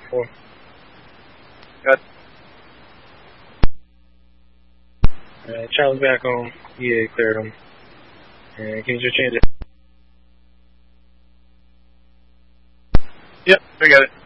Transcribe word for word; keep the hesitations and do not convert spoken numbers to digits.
four. Got. Alright, Charlie back on. Yeah, cleared him. And can you just change it? Yep, I got it.